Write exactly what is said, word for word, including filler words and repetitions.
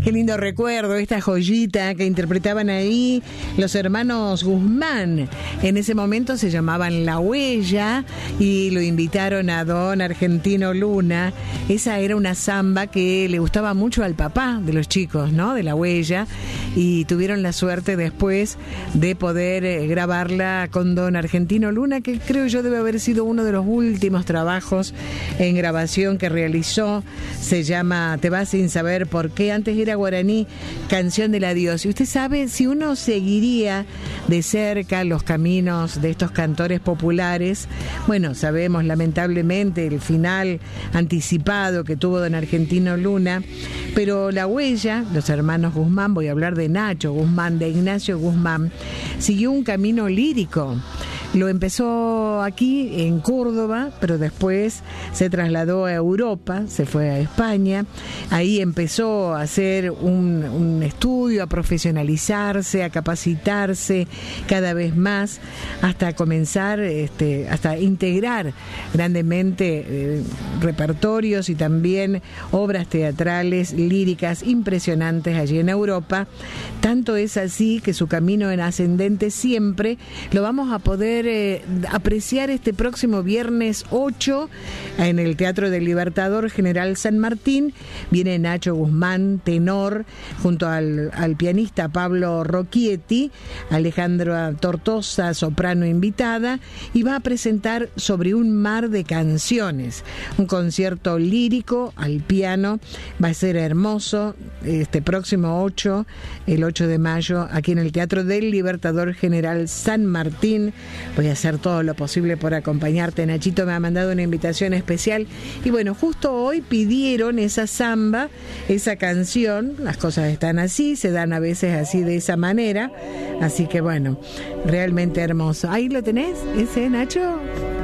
Qué lindo recuerdo, esta joyita que interpretaban ahí los hermanos Guzmán. En ese momento se llamaban La Huella y lo invitaron a don Argentino Luna. Esa era una samba que le gustaba mucho al papá de los chicos, ¿no? De La Huella. Y tuvieron la suerte después de poder eh, grabarla con don Argentino Luna, que creo yo debe haber sido uno de los últimos trabajos en grabación que realizó. Se llama Te vas sin saber por qué. Antes era guaraní, Canción del Adiós. Y usted sabe, si uno seguiría de cerca los caminos de estos cantores populares, bueno, sabemos lamentablemente el final anticipado que tuvo don Argentino Luna, pero La Huella, los hermanos Guzmán, voy a hablar de Nacho Guzmán, de Ignacio Guzmán, siguió un camino lírico. Lo empezó aquí en Córdoba, pero después se trasladó a Europa, se fue a España. Ahí empezó a hacer un, un estudio, a profesionalizarse, a capacitarse cada vez más, hasta comenzar, este, hasta integrar grandemente eh, repertorios y también obras teatrales, líricas impresionantes allí en Europa. Tanto es así que su camino en ascendente siempre lo vamos a poder Eh, apreciar este próximo viernes ocho en el Teatro del Libertador General San Martín. Viene Nacho Guzmán, tenor, junto al, al pianista Pablo Rocchietti, Alejandra Tortosa, soprano invitada, y va a presentar Sobre un mar de canciones, un concierto lírico al piano. Va a ser hermoso este próximo ocho, el ocho de mayo, aquí en el Teatro del Libertador General San Martín. Voy a hacer todo lo posible por acompañarte. Nachito me ha mandado una invitación especial y bueno, justo hoy pidieron esa samba, esa canción. Las cosas están así, se dan a veces así de esa manera, así que bueno, realmente hermoso. ¿Ahí lo tenés, ese Nacho?